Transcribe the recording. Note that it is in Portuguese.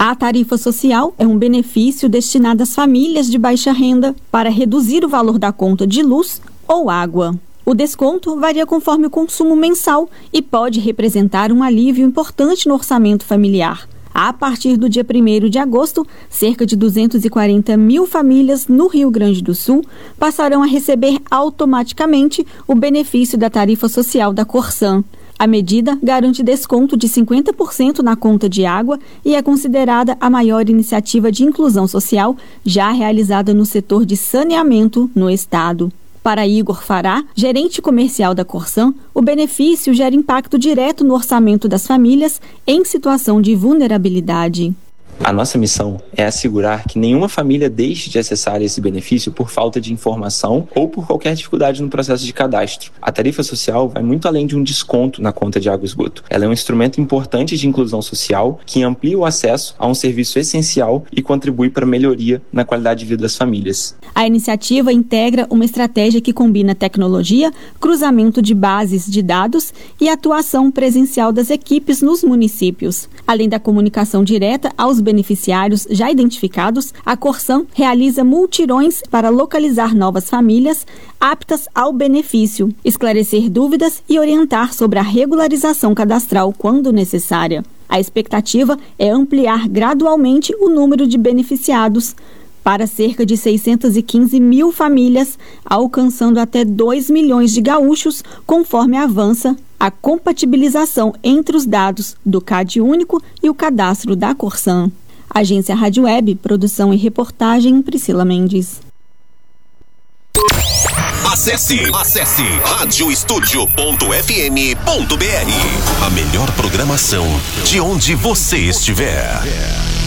A tarifa social é um benefício destinado às famílias de baixa renda para reduzir o valor da conta de luz ou água. O desconto varia conforme o consumo mensal e pode representar um alívio importante no orçamento familiar. A partir do dia 1º de agosto, cerca de 240 mil famílias no Rio Grande do Sul passarão a receber automaticamente o benefício da tarifa social da Corsan. A medida garante desconto de 50% na conta de água e é considerada a maior iniciativa de inclusão social já realizada no setor de saneamento no estado. Para Igor Fará, gerente comercial da Corsan, o benefício gera impacto direto no orçamento das famílias em situação de vulnerabilidade. A nossa missão é assegurar que nenhuma família deixe de acessar esse benefício por falta de informação ou por qualquer dificuldade no processo de cadastro. A tarifa social vai muito além de um desconto na conta de água e esgoto. Ela é um instrumento importante de inclusão social que amplia o acesso a um serviço essencial e contribui para a melhoria na qualidade de vida das famílias. A iniciativa integra uma estratégia que combina tecnologia, cruzamento de bases de dados e atuação presencial das equipes nos municípios. Além da comunicação direta aos beneficiários já identificados, a Corsan realiza multirões para localizar novas famílias aptas ao benefício, esclarecer dúvidas e orientar sobre a regularização cadastral quando necessária. A expectativa é ampliar gradualmente o número de beneficiados para cerca de 615 mil famílias, alcançando até 2 milhões de gaúchos, conforme avança a compatibilização entre os dados do CAD único e o cadastro da Corsan. Agência Rádio Web, produção e reportagem Priscila Mendes. Acesse radioestudio.fm.br. A melhor programação de onde você estiver.